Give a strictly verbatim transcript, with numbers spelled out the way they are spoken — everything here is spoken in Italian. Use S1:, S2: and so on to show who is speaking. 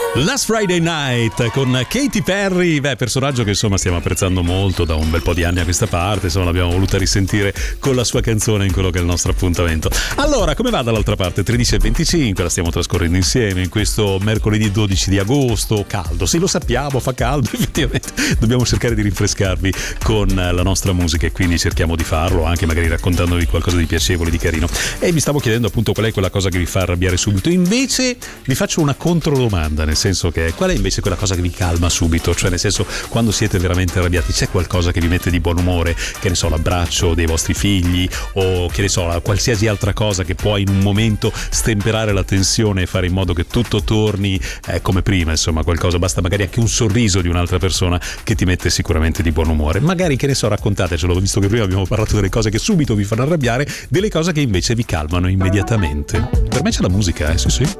S1: Last Friday Night con Katy Perry, beh, personaggio che insomma stiamo apprezzando molto da un bel po' di anni a questa parte, insomma l'abbiamo voluta risentire con la sua canzone in quello che è il nostro appuntamento. Allora, come va dall'altra parte? tredici e venticinque, la stiamo trascorrendo insieme in questo mercoledì dodici di agosto, caldo, sì lo sappiamo, fa caldo, effettivamente dobbiamo cercare di rinfrescarvi con la nostra musica e quindi cerchiamo di farlo anche magari raccontandovi qualcosa di piacevole, di carino. E vi stavo chiedendo appunto qual è quella cosa che vi fa arrabbiare subito, invece vi faccio una controdomanda, nel senso che qual è invece quella cosa che vi calma subito, cioè nel senso quando siete veramente arrabbiati c'è qualcosa che vi mette di buon umore, che ne so, l'abbraccio dei vostri figli o che ne so, qualsiasi altra cosa che può in un momento stemperare la tensione e fare in modo che tutto torni eh, come prima, insomma qualcosa, basta magari anche un sorriso di un'altra persona che ti mette sicuramente di buon umore, magari che ne so, raccontatecelo, visto che prima abbiamo parlato delle cose che subito vi fanno arrabbiare, delle cose che invece vi calmano immediatamente. Per me c'è la musica, eh sì sì.